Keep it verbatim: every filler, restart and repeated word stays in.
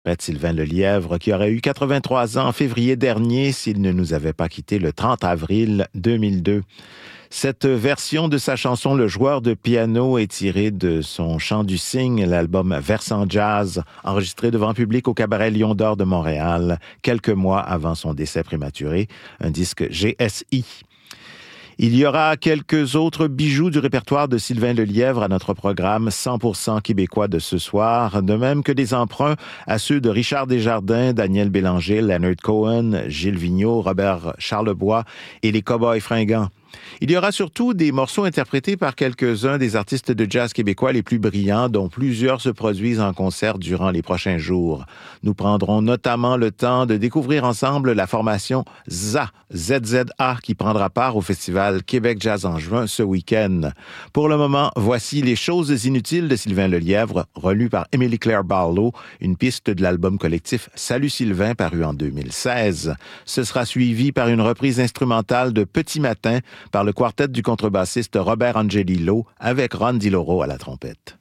Sylvain Lelièvre, qui aurait eu quatre-vingt-trois ans en février dernier s'il ne nous avait pas quittés le trente avril deux mille deux. Cette version de sa chanson Le joueur de piano est tirée de son Chant du cygne, l'album Versant Jazz, enregistré devant public au Cabaret Lion d'Or de Montréal, quelques mois avant son décès prématuré, un disque G S I. Il y aura quelques autres bijoux du répertoire de Sylvain Lelièvre à notre programme cent pour cent québécois de ce soir, de même que des emprunts à ceux de Richard Desjardins, Daniel Bélanger, Leonard Cohen, Gilles Vigneault, Robert Charlebois et les Cowboys fringants. Il y aura surtout des morceaux interprétés par quelques-uns des artistes de jazz québécois les plus brillants, dont plusieurs se produisent en concert durant les prochains jours. Nous prendrons notamment le temps de découvrir ensemble la formation Z A, Z Z A, qui prendra part au festival Québec Jazz en juin ce week-end. Pour le moment, voici Les choses inutiles de Sylvain Lelièvre, relu par Émilie-Claire Barlow, une piste de l'album collectif Salut Sylvain, paru en deux mille seize. Ce sera suivi par une reprise instrumentale de Petit Matin par le quartet du contrebassiste Robert Angelillo avec Ron DiLoro à la trompette.